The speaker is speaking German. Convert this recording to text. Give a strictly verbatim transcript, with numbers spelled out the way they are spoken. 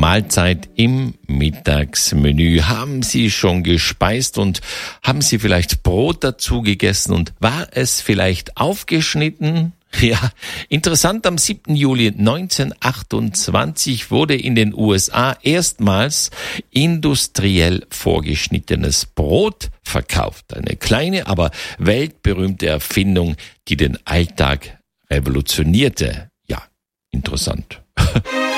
Mahlzeit im Mittagsmenü. Haben Sie schon gespeist und haben Sie vielleicht Brot dazu gegessen und war es vielleicht aufgeschnitten? Ja, interessant, am siebten Juli neunzehnhundertachtundzwanzig wurde in den U S A erstmals industriell vorgeschnittenes Brot verkauft. Eine kleine, aber weltberühmte Erfindung, die den Alltag revolutionierte. Ja, interessant.